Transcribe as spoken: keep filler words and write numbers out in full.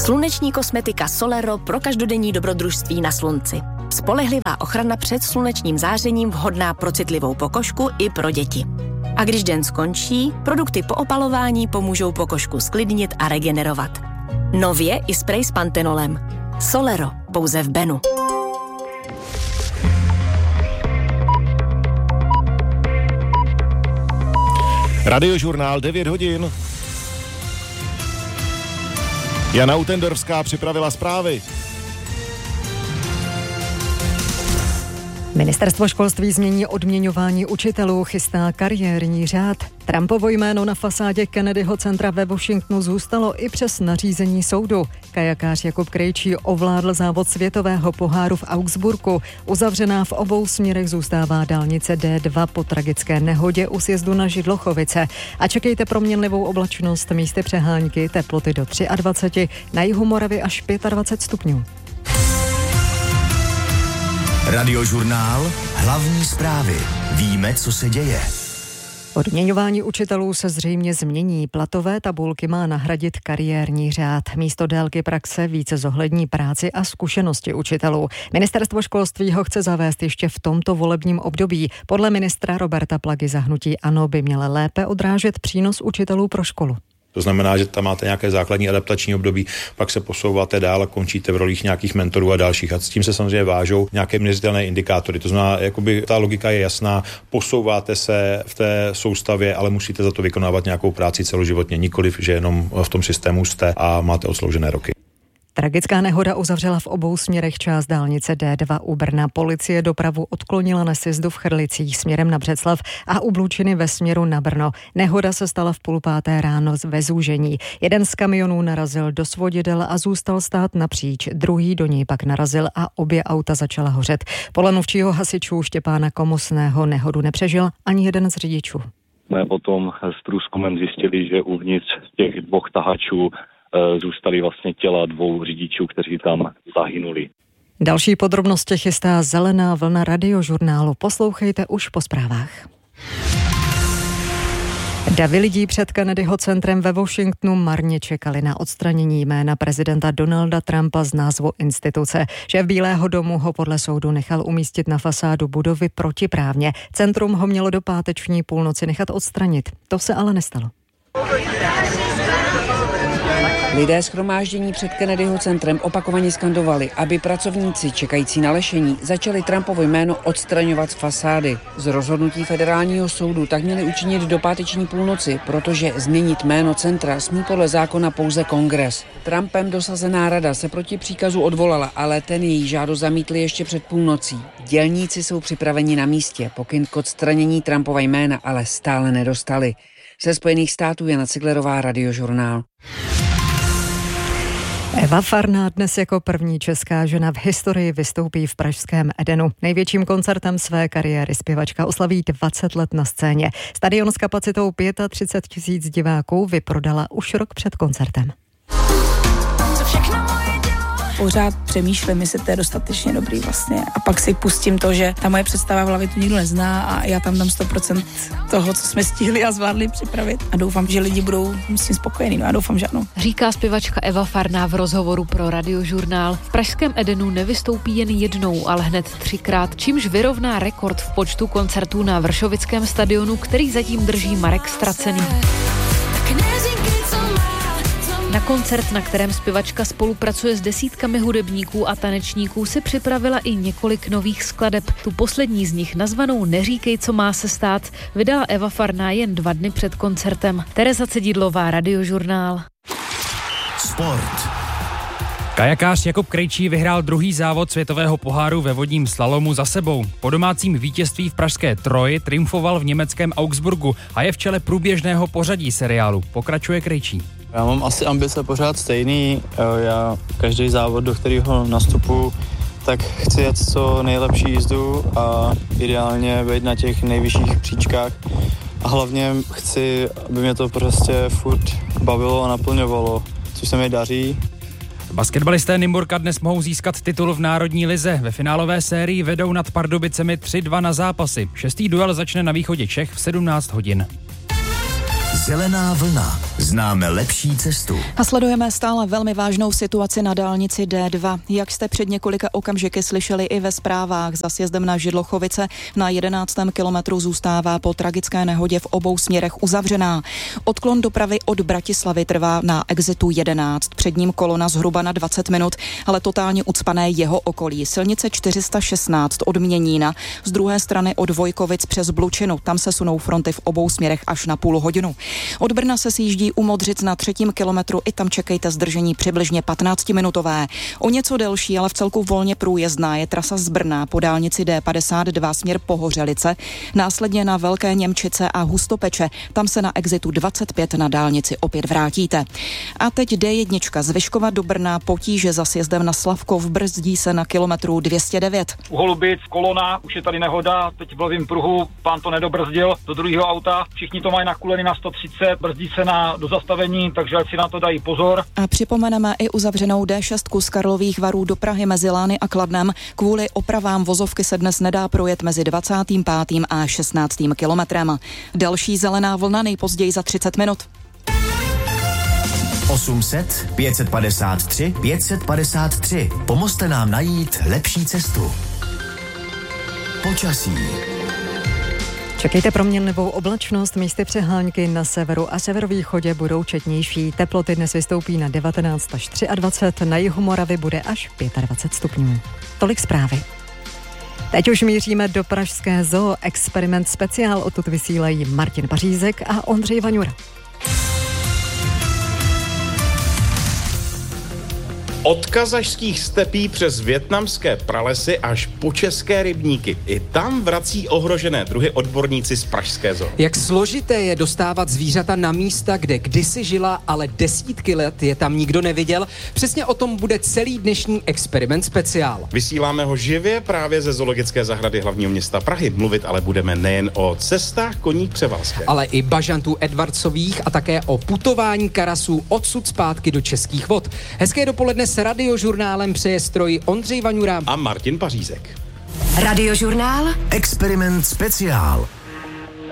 Sluneční kosmetika Solero pro každodenní dobrodružství na slunci. Spolehlivá ochrana před slunečním zářením vhodná pro citlivou pokožku i pro děti. A když den skončí, produkty po opalování pomůžou pokožku sklidnit a regenerovat. Nově i sprej s pantenolem. Solero, pouze v Benu. Radiožurnál devět hodin. Jana Utendorská připravila zprávy. Ministerstvo školství změní odměňování učitelů, chystá kariérní řád. Trumpovo jméno na fasádě Kennedyho centra ve Washingtonu zůstalo i přes nařízení soudu. Kajakář Jakub Krejčí ovládl závod světového poháru v Augsburgu. Uzavřená v obou směrech zůstává dálnice D dva po tragické nehodě u sjezdu na Židlochovice. A čekejte proměnlivou oblačnost, místy přehánky, teploty do dvacet tři, na jihu Moravy až dvacet pět stupňů. Radiožurnál, hlavní zprávy. Víme, co se děje. Odměňování učitelů se zřejmě změní. Platové tabulky má nahradit kariérní řád. Místo délky praxe více zohlední práci a zkušenosti učitelů. Ministerstvo školství ho chce zavést ještě v tomto volebním období. Podle ministra Roberta Plagy za hnutí ANO by měl lépe odrážet přínos učitelů pro školu. To znamená, že tam máte nějaké základní adaptační období, pak se posouváte dál a končíte v rolích nějakých mentorů a dalších. A s tím se samozřejmě vážou nějaké měřitelné indikátory. To znamená, jakoby ta logika je jasná, posouváte se v té soustavě, ale musíte za to vykonávat nějakou práci celoživotně, nikoliv, že jenom v tom systému jste a máte odsloužené roky. Tragická nehoda uzavřela v obou směrech část dálnice D dva u Brna. Policie dopravu odklonila na sjezdu v Chrlicích směrem na Břeclav a u Blučiny ve směru na Brno. Nehoda se stala v půl páté ráno ve zúžení. Jeden z kamionů narazil do svodidel a zůstal stát napříč. Druhý do něj pak narazil a obě auta začala hořet. Podle mluvčího hasičů Štěpána Komosného nehodu nepřežil ani jeden z řidičů. My potom s průzkumem zjistili, že uvnitř těch dvou tahačů zůstaly vlastně těla dvou řidičů, kteří tam zahynuli. Další podrobnosti chystá Zelená vlna Radiožurnálu. Poslouchejte už po zprávách. Davy lidí před Kennedyho centrem ve Washingtonu marně čekali na odstranění jména prezidenta Donalda Trumpa z názvu instituce. Šéf Bílého domu ho podle soudu nechal umístit na fasádu budovy protiprávně. Centrum ho mělo do páteční půlnoci nechat odstranit. To se ale nestalo. Lidé shromáždění před Kennedyho centrem opakovaně skandovali, aby pracovníci čekající na lešení začali Trumpovo jméno odstraňovat z fasády. Z rozhodnutí federálního soudu tak měli učinit do páteční půlnoci, protože změnit jméno centra smí podle zákona pouze Kongres. Trumpem dosazená rada se proti příkazu odvolala, ale ten její žádost zamítli ještě před půlnocí. Dělníci jsou připraveni na místě, pokyn k odstranění Trumpova jména ale stále nedostali. Ze Spojených států Jana Ciglerová, Radiožurnál. Eva Farná dnes jako první česká žena v historii vystoupí v pražském Edenu. Největším koncertem své kariéry zpěvačka oslaví dvacet let na scéně. Stadion s kapacitou třicet pět tisíc diváků vyprodala už rok před koncertem. Pořád přemýšlím, jestli to je dostatečně dobrý vlastně. A pak si pustím to, že ta moje představa v hlavě tu nikdo nezná a já tam dám sto procent toho, co jsme stihli a zvládli připravit. A doufám, že lidi budou s tím spokojení. No a doufám, že ano. Říká zpěvačka Eva Farná v rozhovoru pro Radiožurnál. V pražském Edenu nevystoupí jen jednou, ale hned třikrát, čímž vyrovná rekord v počtu koncertů na Vršovickém stadionu, který zatím drží Marek Stracený. Na koncert, na kterém zpěvačka spolupracuje s desítkami hudebníků a tanečníků, si připravila i několik nových skladeb. Tu poslední z nich, nazvanou Neříkej, co má se stát, vydala Eva Farná jen dva dny před koncertem. Tereza Cedidlová, Radiožurnál. Sport. Kajakář Jakub Krejčí vyhrál druhý závod světového poháru ve vodním slalomu za sebou. Po domácím vítězství v pražské Troji triumfoval v německém Augsburgu a je v čele průběžného pořadí seriálu. Pokračuje Krejčí. Já mám asi ambice pořád stejný. Já každý závod, do kterého nastupuji, tak chci jet co nejlepší jízdu a ideálně být na těch nejvyšších příčkách. A hlavně chci, aby mě to prostě furt bavilo a naplňovalo, což se mi daří. Basketbalisté Nymburka dnes mohou získat titul v národní lize. Ve finálové sérii vedou nad Pardubicemi tři dva na zápasy. Šestý duel začne na východě Čech v sedmnáct hodin. Zelená vlna. Známe lepší cestu. A sledujeme stále velmi vážnou situaci na dálnici D dva. Jak jste před několika okamžiky slyšeli i ve zprávách, za sjezdem na Židlochovice na jedenáctém kilometru zůstává po tragické nehodě v obou směrech uzavřená. Odklon dopravy od Bratislavy trvá na exitu jedenáct. Před ním kolona zhruba na dvacet minut, ale totálně ucpané jeho okolí. Silnice čtyři sta šestnáct od Měnína, z druhé strany od Vojkovic přes Blučinu. Tam se sunou fronty v obou směrech až na půl hodinu. Od Brna se sjíždí u Modřic na třetím kilometru, i tam čekejte zdržení přibližně patnáctiminutové. O něco delší, ale v celku volně průjezdná je trasa z Brna po dálnici D padesát dva směr Pohořelice, následně na Velké Němčice a Hustopeče. Tam se na exitu dvacet pět na dálnici opět vrátíte. A teď D jedna z Vyškova do Brna, potíže za sjezdem na Slavkov, brzdí se na kilometru dvě stě devět. U Holubic kolona, už je tady nehoda, teď v levém pruhu, pán to nedobrzdil do druhého auta, všichni to mají nakulený na sto třicet, brzdí se na do zastavení, takže ať si na to dají pozor. A připomeneme i uzavřenou D šest z Karlových Varů do Prahy mezi Lány a Kladnem. Kvůli opravám vozovky se dnes nedá projet mezi dvacátým pátým a šestnáctým kilometrem. Další zelená vlna nejpozději za třicet minut. osm set, pět set padesát tři, pět set padesát tři. Pomozte nám najít lepší cestu. Počasí. Čekejte proměnlivou oblačnost, místy přehánky na severu a severovýchodě budou četnější. Teploty dnes vystoupí na devatenáct až dvacet tři, na jihu Moravy bude až dvacet pět stupňů. Tolik zprávy. Teď už míříme do pražské zoo. Experiment speciál odtud vysílají Martin Pařízek a Ondřej Vaňura. Od kazašských stepí přes vietnamské pralesy až po české rybníky. I tam vrací ohrožené druhy odborníci z pražské zoo. Jak složité je dostávat zvířata na místa, kde kdysi žila, ale desítky let je tam nikdo neviděl. Přesně o tom bude celý dnešní experiment speciál. Vysíláme ho živě právě ze zoologické zahrady hlavního města Prahy. Mluvit ale budeme nejen o cestách koní Převalské, ale i bažantů Edvardsových a také o putování karasů odsud zpátky do českých vod. Hezké dopoledne s Radiožurnálem přeje stroj Ondřej Vaňura a Martin Pařízek. Radiožurnál Experiment speciál.